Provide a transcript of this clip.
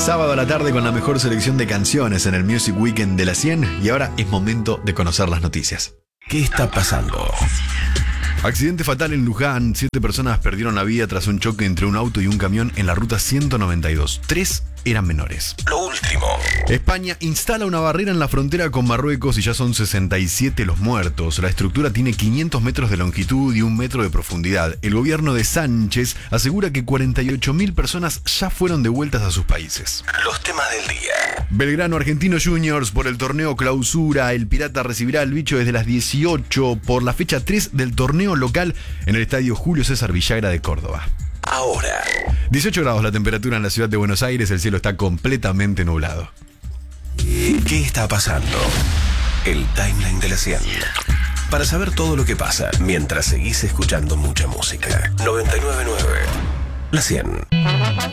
Sábado a la tarde con la mejor selección de canciones en el Music Weekend de la 100 y ahora es momento de conocer las noticias. ¿Qué está pasando? Accidente fatal en Luján. 7 personas perdieron la vida tras un choque entre un auto y un camión en la ruta 192. 3 eran menores. Lo último. España instala una barrera en la frontera con Marruecos y ya son 67 los muertos. La estructura tiene 500 metros de longitud y 1 metro de profundidad. El gobierno de Sánchez asegura que 48.000 personas ya fueron devueltas a sus países. Los temas del día. Belgrano Argentino Juniors por el torneo Clausura. El Pirata recibirá al bicho desde las 18 por la fecha 3 del torneo local en el estadio Julio César Villagra de Córdoba. Ahora. 18 grados la temperatura en la ciudad de Buenos Aires, el cielo está completamente nublado. ¿Qué está pasando? El timeline de la 100. Para saber todo lo que pasa mientras seguís escuchando mucha música. 99.9 La 100.